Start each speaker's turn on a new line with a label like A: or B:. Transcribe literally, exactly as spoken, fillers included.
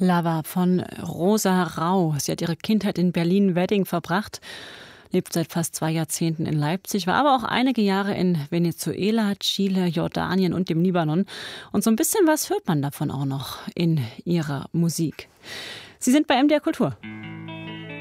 A: Lava von Rosa Rau. Sie hat ihre Kindheit in Berlin-Wedding verbracht, lebt seit fast zwei Jahrzehnten in Leipzig, war aber auch einige Jahre in Venezuela, Chile, Jordanien und dem Libanon. Und so ein bisschen was hört man davon auch noch in ihrer Musik. Sie sind bei M D R Kultur.